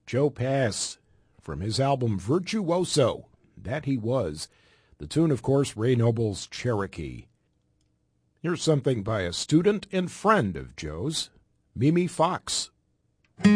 Joe Pass from his album Virtuoso, That He Was. The tune, of course, Ray Noble's Cherokee. Here's something by a student and friend of Joe's, Mimi Fox.